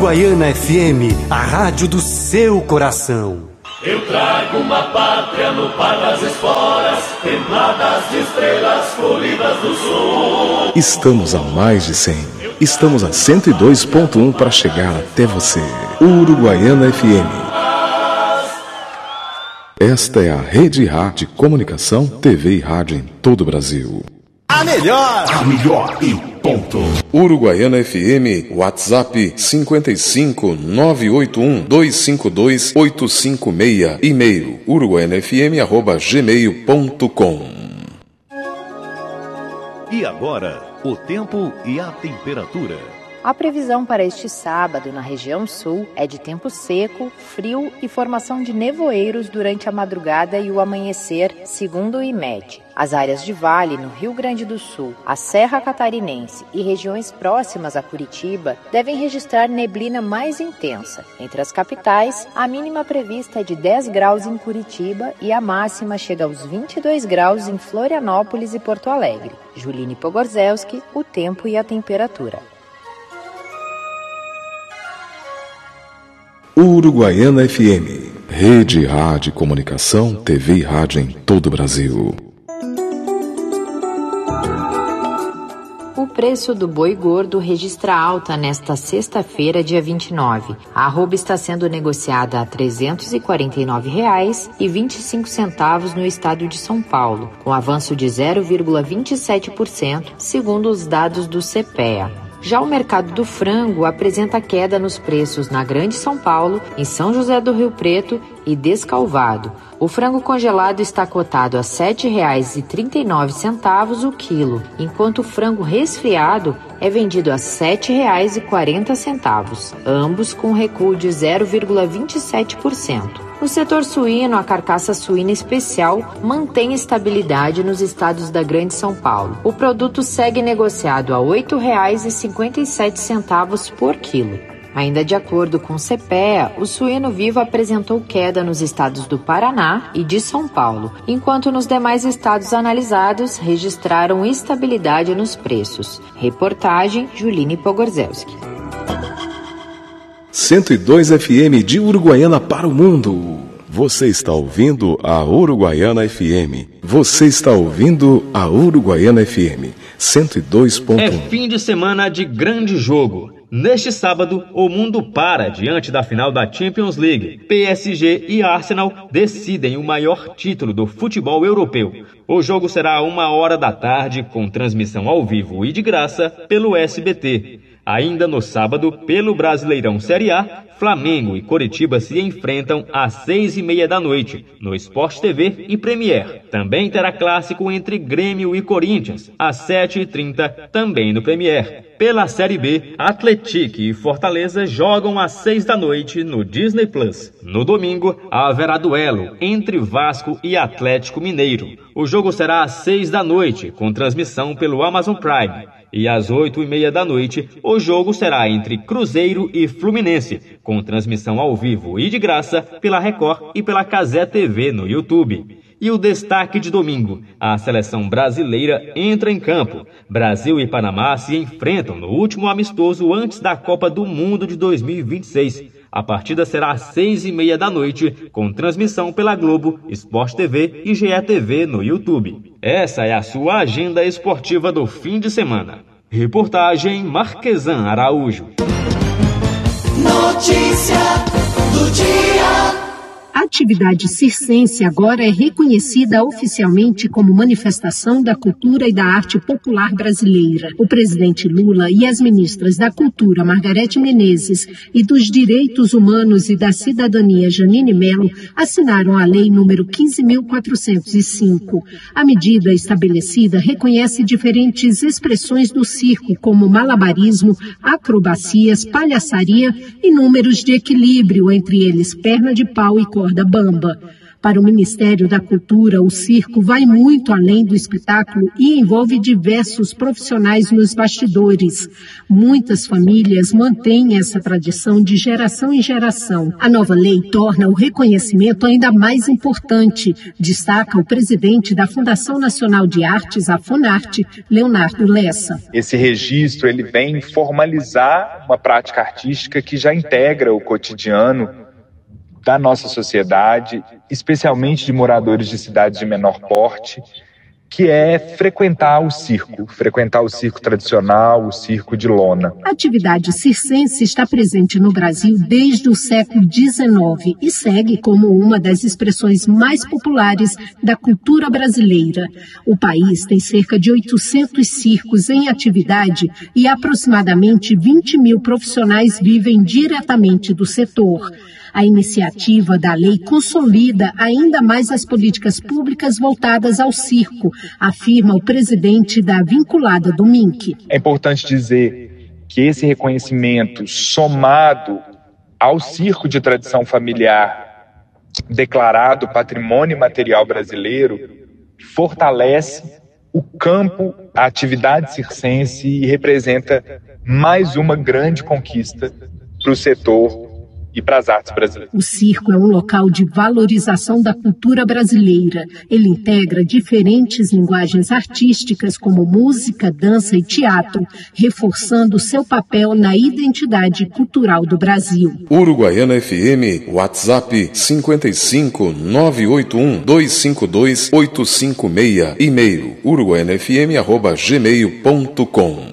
Uruguaiana FM, a rádio do seu coração. Eu trago uma pátria no par das esporas, templadas de estrelas colhidas do sul. Estamos a mais de 100. Estamos a 102.1 para chegar até você. Uruguaiana FM. Esta é a Rede Rádio de Comunicação, TV e Rádio em todo o Brasil. A melhor e ponto. Uruguaiana FM, WhatsApp 55 981 252 856, e-mail uruguaianafm@gmail.com. E agora, o tempo e a temperatura. A previsão para este sábado na região sul é de tempo seco, frio e formação de nevoeiros durante a madrugada e o amanhecer, segundo o IMET. As áreas de vale no Rio Grande do Sul, a Serra Catarinense e regiões próximas a Curitiba devem registrar neblina mais intensa. Entre as capitais, a mínima prevista é de 10 graus em Curitiba e a máxima chega aos 22 graus em Florianópolis e Porto Alegre. Juline Pogorzelski, o tempo e a temperatura. Uruguaiana FM, Rede Rádio Comunicação, TV e Rádio em todo o Brasil. O preço do boi gordo registra alta nesta sexta-feira, dia 29. A arroba está sendo negociada a R$ 349,25 no estado de São Paulo, com avanço de 0,27%, segundo os dados do CPEA. Já o mercado do frango apresenta queda nos preços na Grande São Paulo, em São José do Rio Preto e Descalvado. O frango congelado está cotado a R$ 7,39 o quilo, enquanto o frango resfriado é vendido a R$ 7,40, ambos com recuo de 0,27%. No setor suíno, a carcaça suína especial mantém estabilidade nos estados da Grande São Paulo. O produto segue negociado a R$ 8,57 por quilo. Ainda de acordo com o CPEA, o suíno vivo apresentou queda nos estados do Paraná e de São Paulo, enquanto nos demais estados analisados registraram estabilidade nos preços. Reportagem Juline Pogorzelski. 102 FM de Uruguaiana para o mundo. Você está ouvindo a Uruguaiana FM. Você está ouvindo a Uruguaiana FM 102.1. É fim de semana de grande jogo. Neste sábado, o mundo para diante da final da Champions League. PSG e Arsenal decidem o maior título do futebol europeu. O jogo será às 13h, com transmissão ao vivo e de graça pelo SBT. Ainda no sábado, pelo Brasileirão Série A, Flamengo e Coritiba se enfrentam às 18h30 no Sport TV e Premiere. Também terá clássico entre Grêmio e Corinthians, às 7h30, também no Premiere. Pela Série B, Atlético e Fortaleza jogam às 18h no Disney Plus. No domingo, haverá duelo entre Vasco e Atlético Mineiro. O jogo será às 18h, com transmissão pelo Amazon Prime. E às 20h30, o jogo será entre Cruzeiro e Fluminense, com transmissão ao vivo e de graça pela Record e pela Cazé TV no YouTube. E o destaque de domingo, a seleção brasileira entra em campo. Brasil e Panamá se enfrentam no último amistoso antes da Copa do Mundo de 2026. A partida será às 18h30, com transmissão pela Globo, Sport TV e GE TV no YouTube. Essa é a sua agenda esportiva do fim de semana. Reportagem Marquesan Araújo. Notícia do dia. A atividade circense agora é reconhecida oficialmente como manifestação da cultura e da arte popular brasileira. O presidente Lula e as ministras da Cultura, Margarete Menezes, e dos Direitos Humanos e da Cidadania, Janine Mello, assinaram a Lei número 15.405. A medida estabelecida reconhece diferentes expressões do circo, como malabarismo, acrobacias, palhaçaria e números de equilíbrio, entre eles perna de pau e corda bamba. Para o Ministério da Cultura, o circo vai muito além do espetáculo e envolve diversos profissionais nos bastidores. Muitas famílias mantêm essa tradição de geração em geração. A nova lei torna o reconhecimento ainda mais importante, destaca o presidente da Fundação Nacional de Artes, a Funarte, Leonardo Lessa. Esse registro ele vem formalizar uma prática artística que já integra o cotidiano da nossa sociedade, especialmente de moradores de cidades de menor porte, que é frequentar o circo tradicional, o circo de lona. A atividade circense está presente no Brasil desde o século XIX e segue como uma das expressões mais populares da cultura brasileira. O país tem cerca de 800 circos em atividade e aproximadamente 20 mil profissionais vivem diretamente do setor. A iniciativa da lei consolida ainda mais as políticas públicas voltadas ao circo, afirma o presidente da vinculada do MINC. É importante dizer que esse reconhecimento, somado ao circo de tradição familiar, declarado patrimônio material brasileiro, fortalece o campo, a atividade circense e representa mais uma grande conquista para o setor e para as artes brasileiras. O circo é um local de valorização da cultura brasileira. Ele integra diferentes linguagens artísticas como música, dança e teatro, reforçando seu papel na identidade cultural do Brasil. Uruguaiana FM, WhatsApp 55981252856, e-mail uruguaianafm@gmail.com.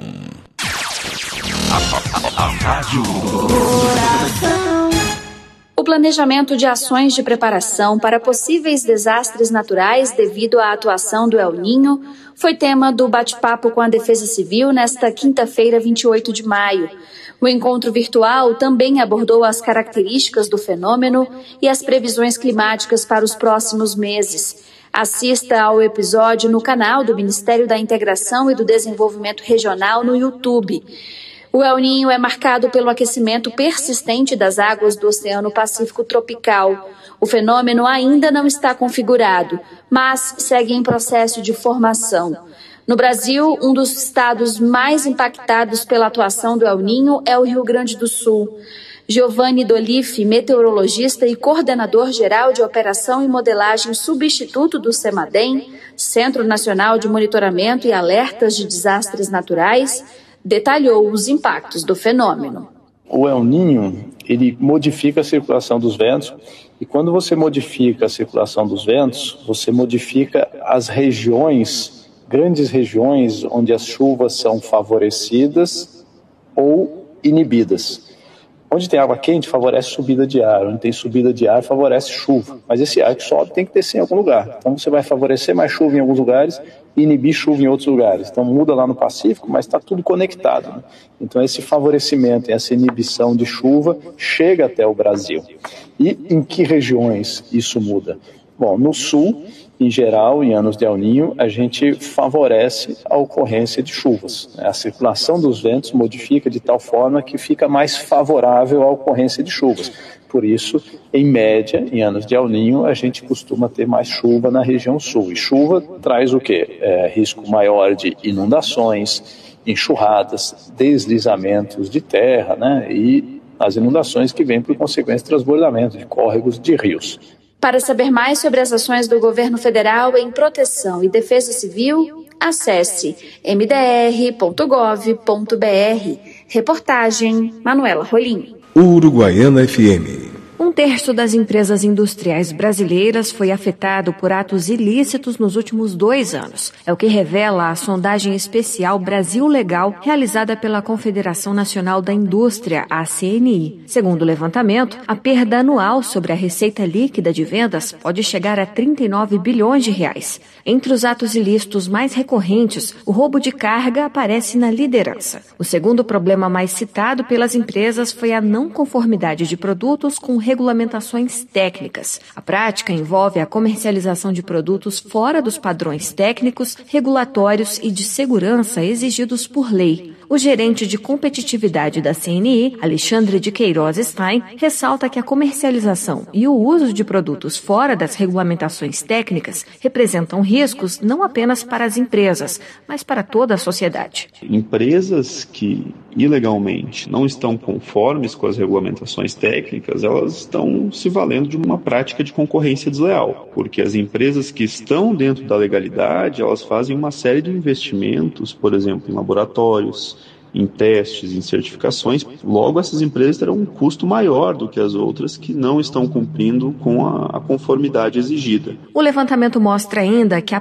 O planejamento de ações de preparação para possíveis desastres naturais devido à atuação do El Niño foi tema do bate-papo com a Defesa Civil nesta quinta-feira, 28 de maio. O encontro virtual também abordou as características do fenômeno e as previsões climáticas para os próximos meses. Assista ao episódio no canal do Ministério da Integração e do Desenvolvimento Regional no YouTube. O El Niño é marcado pelo aquecimento persistente das águas do Oceano Pacífico tropical. O fenômeno ainda não está configurado, mas segue em processo de formação. No Brasil, um dos estados mais impactados pela atuação do El Niño é o Rio Grande do Sul. Giovanni Dolife, meteorologista e coordenador geral de operação e modelagem substituto do CEMADEM, Centro Nacional de Monitoramento e Alertas de Desastres Naturais, detalhou os impactos do fenômeno. O El Niño, ele modifica a circulação dos ventos, e quando você modifica a circulação dos ventos, você modifica as regiões, grandes regiões onde as chuvas são favorecidas ou inibidas. Onde tem água quente, favorece subida de ar. Onde tem subida de ar, favorece chuva. Mas esse ar que sobe tem que descer em algum lugar. Então você vai favorecer mais chuva em alguns lugares e inibir chuva em outros lugares. Então muda lá no Pacífico, mas está tudo conectado, né? Então esse favorecimento, essa inibição de chuva chega até o Brasil. E em que regiões isso muda? Bom, no sul, em geral, em anos de El Niño, a gente favorece a ocorrência de chuvas. A circulação dos ventos modifica de tal forma que fica mais favorável à ocorrência de chuvas. Por isso, em média, em anos de El Niño, a gente costuma ter mais chuva na região sul. E chuva traz o quê? Risco maior de inundações, enxurradas, deslizamentos de terra, né? E as inundações que vêm por consequência de transbordamento de córregos de rios. Para saber mais sobre as ações do governo federal em proteção e defesa civil, acesse mdr.gov.br. Reportagem Manuela Rolim. Uruguaiana FM. 1/3 das empresas industriais brasileiras foi afetado por atos ilícitos nos últimos 2 anos. É o que revela a sondagem especial Brasil Legal, realizada pela Confederação Nacional da Indústria, a CNI. Segundo o levantamento, a perda anual sobre a receita líquida de vendas pode chegar a 39 bilhões de reais. Entre os atos ilícitos mais recorrentes, o roubo de carga aparece na liderança. O segundo problema mais citado pelas empresas foi a não conformidade de produtos com regulamentações técnicas. A prática envolve a comercialização de produtos fora dos padrões técnicos, regulatórios e de segurança exigidos por lei. O gerente de competitividade da CNI, Alexandre de Queiroz Stein, ressalta que a comercialização e o uso de produtos fora das regulamentações técnicas representam riscos não apenas para as empresas, mas para toda a sociedade. Empresas que ilegalmente não estão conformes com as regulamentações técnicas, elas estão se valendo de uma prática de concorrência desleal, porque as empresas que estão dentro da legalidade, elas fazem uma série de investimentos, por exemplo, em laboratórios, em testes, em certificações. Logo, essas empresas terão um custo maior do que as outras que não estão cumprindo com a conformidade exigida. O levantamento mostra ainda que a